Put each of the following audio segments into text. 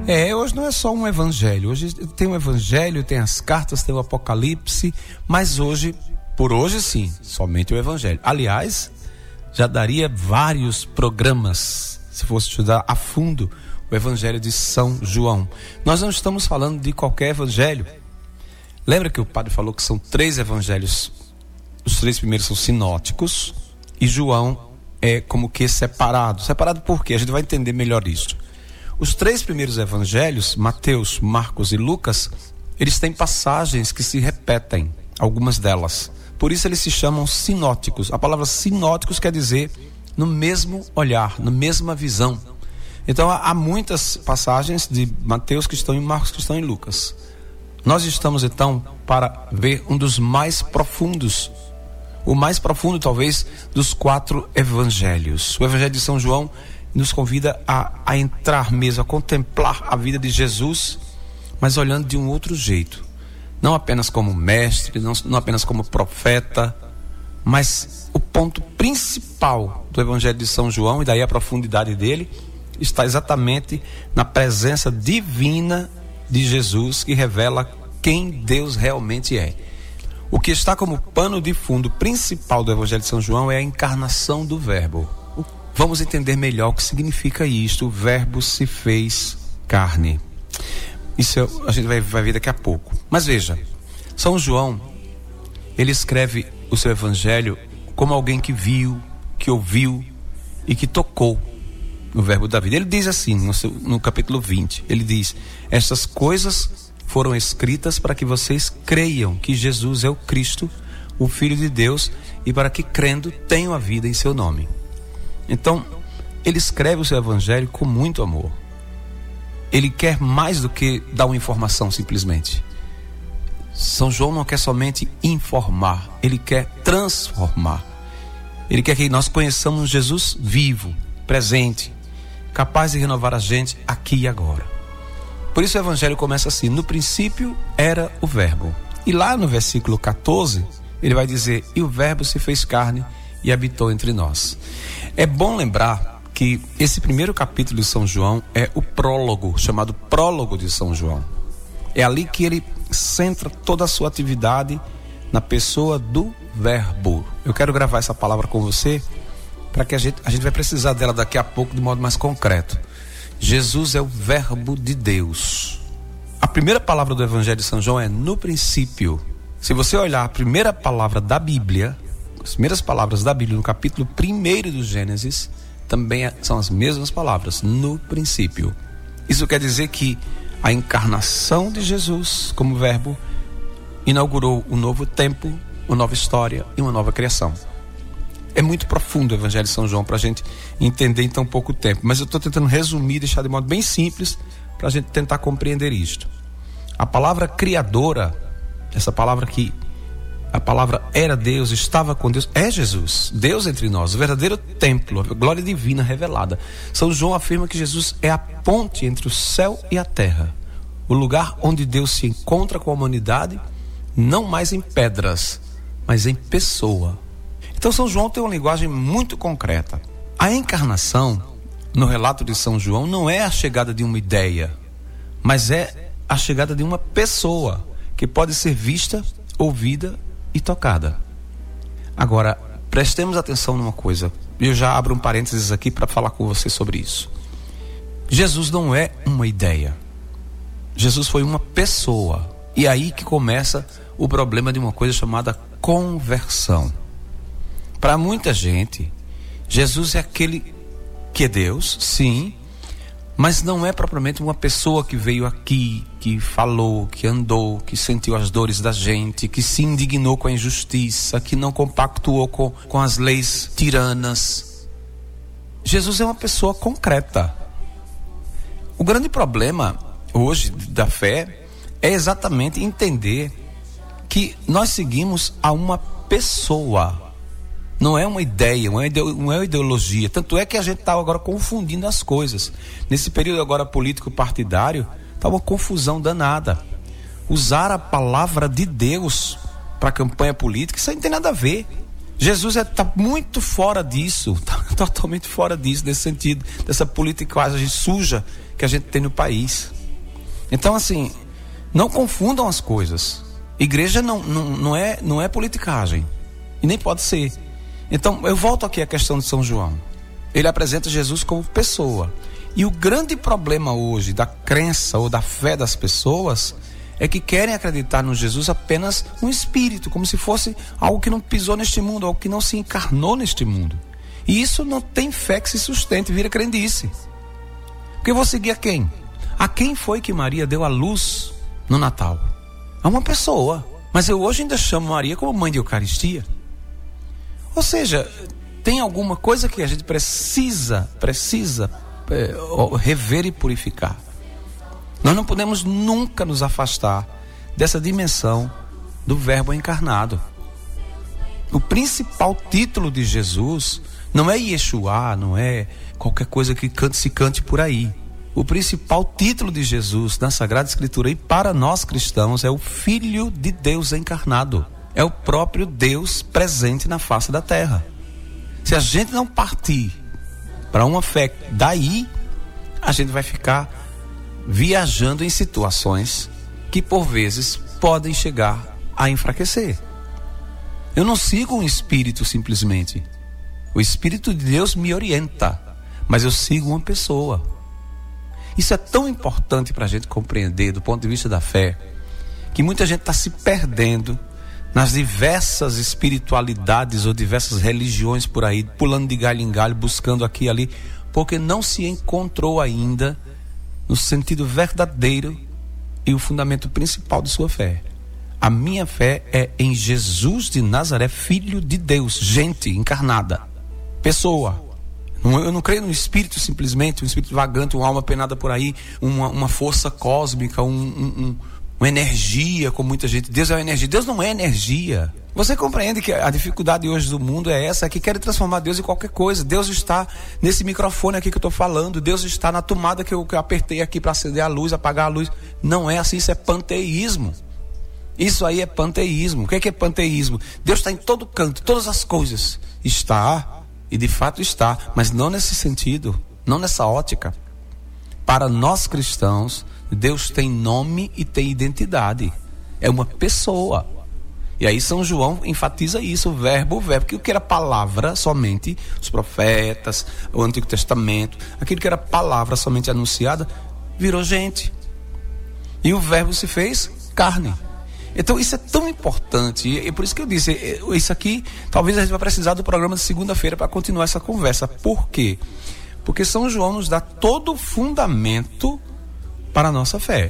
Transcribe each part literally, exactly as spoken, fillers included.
É, hoje não é só um evangelho. Hoje tem um evangelho, tem as cartas, tem o Apocalipse, mas hoje, por hoje sim, somente o evangelho. Aliás, já daria vários programas se fosse estudar a fundo o evangelho de São João. Nós não estamos falando de qualquer evangelho. Lembra que o padre falou que são três evangelhos? Os três primeiros são sinóticos e João é como que separado. Separado por quê? A gente vai entender melhor isso. Os três primeiros evangelhos, Mateus, Marcos e Lucas, eles têm passagens que se repetem, algumas delas. Por isso eles se chamam sinóticos. A palavra sinóticos quer dizer no mesmo olhar, na mesma visão. Então há muitas passagens de Mateus que estão em Marcos, que estão em Lucas. Nós estamos então para ver um dos mais profundos, o mais profundo talvez dos quatro evangelhos. O evangelho de São João nos convida a, a entrar mesmo, a contemplar a vida de Jesus, mas olhando de um outro jeito. Não apenas como mestre, não, não apenas como profeta, mas o ponto principal do evangelho de São João, e daí a profundidade dele, está exatamente na presença divina de Jesus, que revela quem Deus realmente é. O que está como pano de fundo principal do evangelho de São João é a encarnação do Verbo. Vamos entender melhor o que significa isto. O Verbo se fez carne. Isso a gente vai, vai ver daqui a pouco. Mas veja, São João, ele escreve o seu evangelho como alguém que viu, que ouviu e que tocou no Verbo da vida. Ele diz assim, no, seu, no capítulo vinte, ele diz: estas coisas foram escritas para que vocês creiam que Jesus é o Cristo, o Filho de Deus, e para que, crendo, tenham a vida em seu nome. Então, ele escreve o seu evangelho com muito amor. Ele quer mais do que dar uma informação simplesmente. São João não quer somente informar, ele quer transformar. Ele quer que nós conheçamos Jesus vivo, presente, capaz de renovar a gente aqui e agora. Por isso o evangelho começa assim: no princípio era o Verbo. E lá no versículo catorze, ele vai dizer: e o Verbo se fez carne e habitou entre nós. É bom lembrar que esse primeiro capítulo de São João é o prólogo, chamado prólogo de São João. É ali que ele centra toda a sua atividade na pessoa do Verbo. Eu quero gravar essa palavra com você, para que a gente, a gente vai precisar dela daqui a pouco de modo mais concreto. Jesus é o Verbo de Deus. A primeira palavra do Evangelho de São João é no princípio. Se você olhar a primeira palavra da Bíblia, as primeiras palavras da Bíblia no capítulo primeiro do Gênesis, também são as mesmas palavras, no princípio. Isso quer dizer que a encarnação de Jesus como Verbo inaugurou um novo tempo, uma nova história e uma nova criação. É muito profundo o Evangelho de São João para a gente entender em tão pouco tempo, mas eu estou tentando resumir, deixar de modo bem simples para a gente tentar compreender isto. A palavra criadora, essa palavra que a palavra era Deus, estava com Deus, é Jesus, Deus entre nós, o verdadeiro templo, a glória divina revelada. São João afirma que Jesus é a ponte entre o céu e a terra, o lugar onde Deus se encontra com a humanidade, não mais em pedras, mas em pessoa. Então São João tem uma linguagem muito concreta. A encarnação, no relato de São João, não é a chegada de uma ideia, mas é a chegada de uma pessoa, que pode ser vista, ouvida e tocada. Agora, prestemos atenção numa coisa. Eu já abro um parênteses aqui para falar com você sobre isso. Jesus não é uma ideia. Jesus foi uma pessoa. E aí que começa o problema de uma coisa chamada conversão. Para muita gente, Jesus é aquele que é Deus, sim, mas não é propriamente uma pessoa que veio aqui, que falou, que andou, que sentiu as dores da gente, que se indignou com a injustiça, que não compactuou com, com as leis tiranas. Jesus é uma pessoa concreta. O grande problema hoje da fé é exatamente entender que nós seguimos a uma pessoa. Não é uma ideia, não é uma ideologia. Tanto é que a gente está agora confundindo as coisas. Nesse período agora político partidário, está uma confusão danada. Usar a palavra de Deus para a campanha política, isso aí não tem nada a ver. Jesus está muito fora disso, tá totalmente fora disso, nesse sentido, dessa politicagem suja que a gente tem no país. Então, assim, não confundam as coisas. Igreja não, não, não, é, não é politicagem, e nem pode ser. Então, eu volto aqui à questão de São João. Ele apresenta Jesus como pessoa. E o grande problema hoje da crença ou da fé das pessoas é que querem acreditar no Jesus apenas um espírito, como se fosse algo que não pisou neste mundo, algo que não se encarnou neste mundo. E isso não tem fé que se sustente, vira crendice. Porque eu vou seguir a quem? A quem foi que Maria deu a luz no Natal? A uma pessoa. Mas eu hoje ainda chamo Maria como mãe de Eucaristia. Ou seja, tem alguma coisa que a gente precisa, precisa é, rever e purificar. Nós não podemos nunca nos afastar dessa dimensão do Verbo encarnado. O principal título de Jesus não é Yeshua, não é qualquer coisa que cante, se cante por aí. O principal título de Jesus na Sagrada Escritura e para nós cristãos é o Filho de Deus encarnado. É o próprio Deus presente na face da terra. Se a gente não partir para uma fé daí, a gente vai ficar viajando em situações que por vezes podem chegar a enfraquecer. Eu não sigo um espírito simplesmente. O Espírito de Deus me orienta, mas eu sigo uma pessoa. Isso é tão importante para a gente compreender do ponto de vista da fé, que muita gente está se perdendo nas diversas espiritualidades ou diversas religiões por aí, pulando de galho em galho, buscando aqui e ali, porque não se encontrou ainda no sentido verdadeiro e o fundamento principal de sua fé. A minha fé é em Jesus de Nazaré, Filho de Deus, gente encarnada, pessoa. Eu não creio no espírito simplesmente, um espírito vagante, uma alma penada por aí, uma, uma força cósmica, um, um, um, uma energia, como muita gente. Deus é uma energia. Deus não é energia. Você compreende que a dificuldade hoje do mundo é essa, é que querem transformar Deus em qualquer coisa. Deus está nesse microfone aqui que eu estou falando, Deus está na tomada que eu, que eu apertei aqui para acender a luz, apagar a luz. Não é assim, isso é panteísmo. Isso aí é panteísmo. O que é, que é panteísmo? Deus está em todo canto, todas as coisas. Está, e de fato está, mas não nesse sentido, não nessa ótica. Para nós cristãos, Deus tem nome e tem identidade. É uma pessoa. E aí São João enfatiza isso, o verbo, o verbo, que o que era palavra somente, os profetas, o Antigo Testamento, aquilo que era palavra somente anunciada, virou gente. E o verbo se fez carne. Então isso é tão importante, e é por isso que eu disse, isso aqui, talvez a gente vai precisar do programa de segunda-feira para continuar essa conversa. Por quê? Porque São João nos dá todo o fundamento para a nossa fé.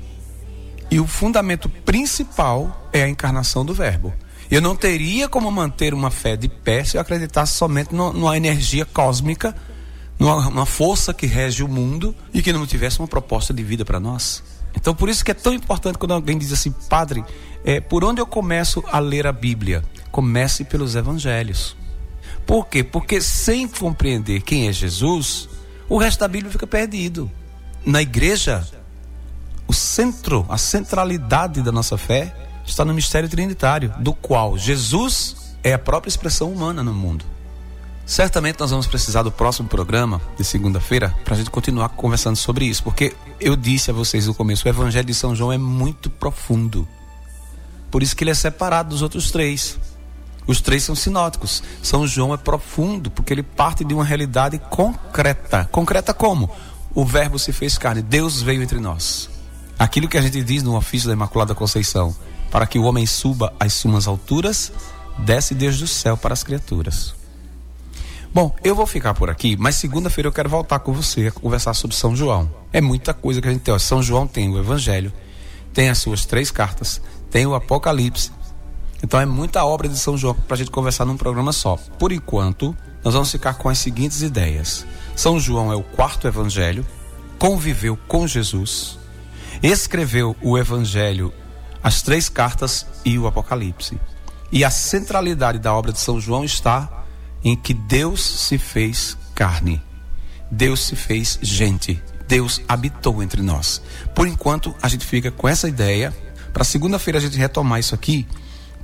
E o fundamento principal é a encarnação do Verbo. Eu não teria como manter uma fé de pé se eu acreditasse somente no, numa energia cósmica, numa, numa força que rege o mundo e que não tivesse uma proposta de vida para nós. Então por isso que é tão importante quando alguém diz assim, padre, é, por onde eu começo a ler a Bíblia? Comece pelos evangelhos. Por quê? Porque sem compreender quem é Jesus, o resto da Bíblia fica perdido. Na igreja, o centro, a centralidade da nossa fé está no mistério trinitário, do qual Jesus é a própria expressão humana no mundo. Certamente nós vamos precisar do próximo programa de segunda-feira para a gente continuar conversando sobre isso, porque eu disse a vocês no começo, o Evangelho de São João é muito profundo. Por isso que ele é separado dos outros três. Os três são sinóticos. São João é profundo, porque ele parte de uma realidade concreta. Concreta como? O Verbo se fez carne, Deus veio entre nós. Aquilo que a gente diz no ofício da Imaculada Conceição, para que o homem suba às sumas alturas, desce Deus do céu para as criaturas. Bom, eu vou ficar por aqui, mas segunda-feira eu quero voltar com você a conversar sobre São João. É muita coisa que a gente tem. Ó, São João tem o Evangelho, tem as suas três cartas, tem o Apocalipse. Então é muita obra de São João para a gente conversar num programa só. Por enquanto, nós vamos ficar com as seguintes ideias. São João é o quarto Evangelho, conviveu com Jesus, escreveu o Evangelho, as três cartas e o Apocalipse. E a centralidade da obra de São João está em que Deus se fez carne, Deus se fez gente, Deus habitou entre nós. Por enquanto a gente fica com essa ideia, para segunda-feira a gente retomar isso aqui,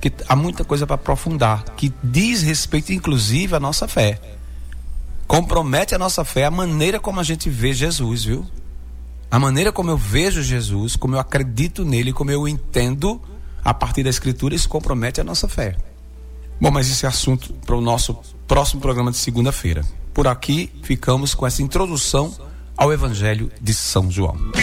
que há muita coisa para aprofundar, que diz respeito inclusive à nossa fé. Compromete a nossa fé, a maneira como a gente vê Jesus, viu? A maneira como eu vejo Jesus, como eu acredito nele, como eu entendo a partir da Escritura, isso compromete a nossa fé. Bom, mas esse é assunto para o nosso próximo programa de segunda-feira. Por aqui ficamos com essa introdução ao Evangelho de São João.